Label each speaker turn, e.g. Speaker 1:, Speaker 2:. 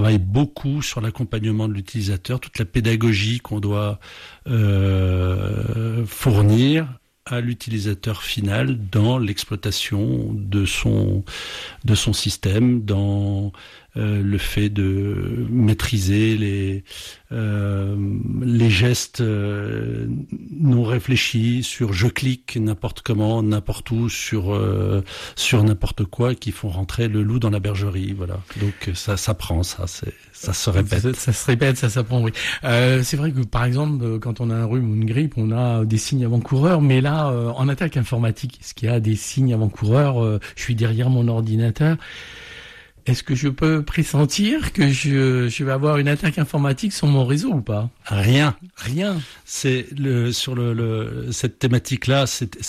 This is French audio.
Speaker 1: travaille beaucoup sur l'accompagnement de l'utilisateur, toute la pédagogie qu'on doit fournir à l'utilisateur final dans l'exploitation de son système, dans le fait de maîtriser les gestes non réfléchis sur je clique n'importe comment, n'importe où, sur n'importe quoi, qui font rentrer le loup dans la bergerie. Voilà. Donc ça s'apprend, ça se répète.
Speaker 2: Ça se répète, ça s'apprend, oui. C'est vrai que par exemple, quand on a un rhume ou une grippe, on a des signes avant-coureurs, mais là, en attaque informatique, est-ce qu'il y a des signes avant-coureurs? Je suis derrière mon ordinateur. Est-ce que je peux pressentir que je vais avoir une attaque informatique sur mon réseau ou pas?
Speaker 1: Rien.
Speaker 2: Rien.
Speaker 1: C'est sur cette thématique-là, c'est